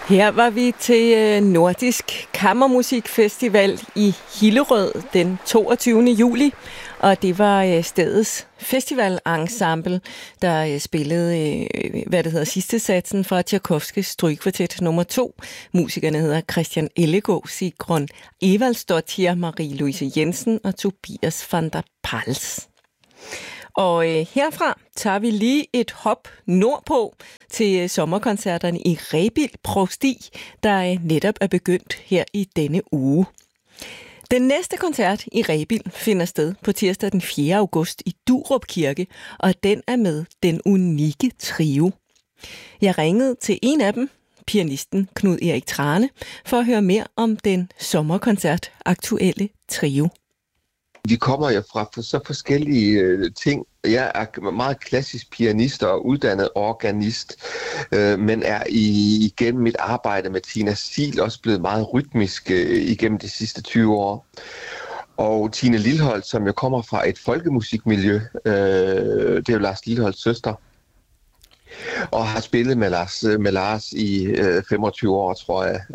Her var vi til Nordisk Kammermusikfestival i Hillerød den 22. juli, og det var stedets festivalensemble, der spillede, sidste satsen fra Tchaikovskys Strygekvartet nummer 2. Musikerne hedder Christian Ellegaard, Sigrun Evaldsdottir, Marie-Louise Jensen og Tobias van der Pals. Og herfra tager vi lige et hop nordpå til sommerkoncerterne i Rebild Provsti, der netop er begyndt her i denne uge. Den næste koncert i Rebild finder sted på tirsdag den 4. august i Durup Kirke, og den er med Den Unikke Trio. Jeg ringede til en af dem, pianisten Knud Erik Thrane, for at høre mere om den sommerkoncert aktuelle trio. Vi kommer jo fra så forskellige ting. Jeg er meget klassisk pianist og uddannet organist, men er igennem mit arbejde med Tina Siel også blevet meget rytmisk igennem de sidste 20 år. Og Tine Lilholt, som jo kommer fra et folkemusikmiljø, det er jo Lars Lilholts søster, og har spillet med Lars i 25 år, tror jeg.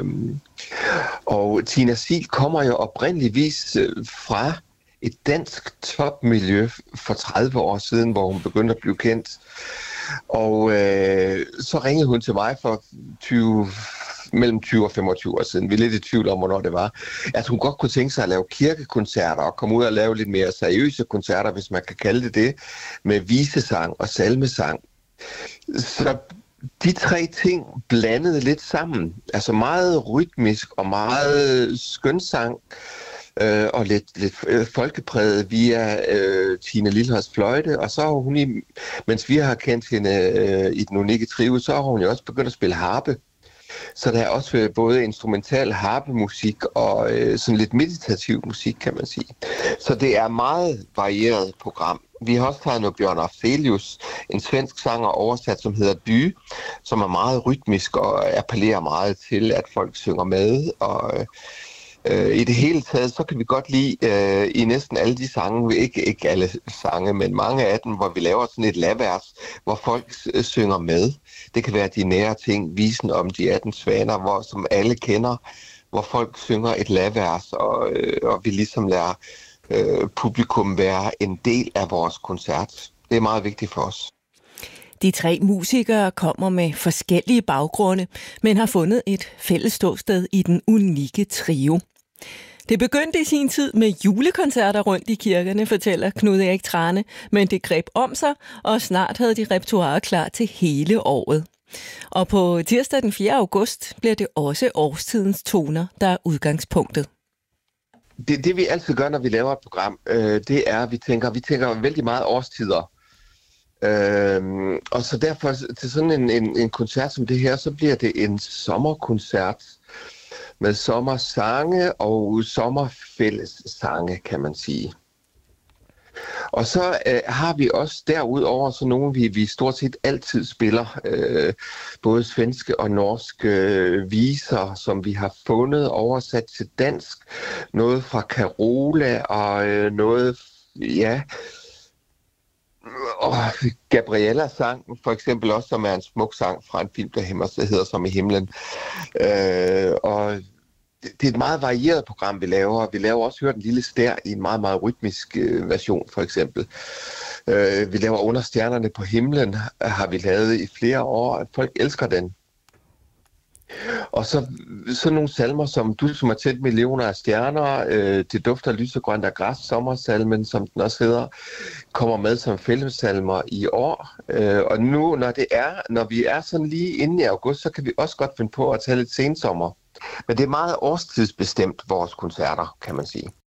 Og Tina Siel kommer jo oprindeligvis fra et dansk topmiljø for 30 år siden, hvor hun begyndte at blive kendt. Og så ringede hun til mig for mellem 20 og 25 år siden. Vi er lidt i tvivl om, hvornår det var. At hun godt kunne tænke sig at lave kirkekoncerter og komme ud og lave lidt mere seriøse koncerter, hvis man kan kalde det, med visesang og salmesang. Så de tre ting blandede lidt sammen. Altså meget rytmisk og meget skønsang og lidt folkepræget via Tina Lilholts fløjte. Og så har hun, mens vi har kendt hende i Den Unikke Trio, så har hun jo også begyndt at spille harpe. Så der er også både instrumental harpemusik og sådan lidt meditativ musik, kan man sige. Så det er et meget varieret program. Vi har også taget noget Bjørn Afzelius, en svensk sanger oversat, som hedder Dy, som er meget rytmisk og appellerer meget til, at folk synger med. Og i det hele taget, så kan vi godt lide i næsten alle de sange, ikke alle sange, men mange af dem, hvor vi laver sådan et lavvers, hvor folk synger med. Det kan være de nære ting, visen om de 18 svaner, som alle kender, hvor folk synger et lavvers, og vi ligesom lader publikum være en del af vores koncert. Det er meget vigtigt for os. De tre musikere kommer med forskellige baggrunde, men har fundet et fælles ståsted i Den Unikke Trio. Det begyndte i sin tid med julekoncerter rundt i kirkerne, fortæller Knud Erik Thrane, men det greb om sig, og snart havde de repertoire klar til hele året. Og på tirsdag den 4. august bliver det også årstidens toner, der er udgangspunktet. Det vi altid gør, når vi laver et program, det er, at vi tænker vældig meget årstider. Og så derfor til sådan en koncert som det her, så bliver det en sommerkoncert med sommersange og sommerfællessange, kan man sige. Og så har vi også derudover så nogle, vi stort set altid spiller, både svenske og norske viser, som vi har fundet oversat til dansk. Noget fra Carola og noget, ja, og Gabriella sang for eksempel også, som er en smuk sang fra en film, der hedder Som i himlen. Og det er et meget varieret program, vi laver. Vi laver også Hørt en lille stær i en meget, meget rytmisk version, for eksempel. Vi laver Under stjernerne på himlen, har vi lavet i flere år, at folk elsker den. Og så nogle salmer som Du som er tæt millioner af stjerner, Det dufter lysegrønt af græs, sommersalmen, som den også hedder, kommer med som fællessalmer i år. Og nu, når vi er sådan lige inde i august, så kan vi også godt finde på at tage lidt sensommer. Men det er meget årstidsbestemt, vores koncerter, kan man sige.